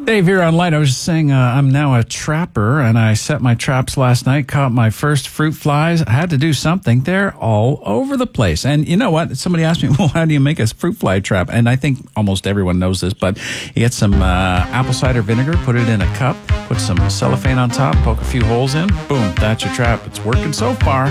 Dave here online. I was just saying I'm now a trapper, and I set my traps last night, caught my first fruit flies. I had to do something. They're all over the place. And you know what? Somebody asked me, well, how do you make a fruit fly trap? And I think almost everyone knows this, but you get some apple cider vinegar, put it in a cup, put some cellophane on top, poke a few holes in. Boom, that's your trap. It's working so far.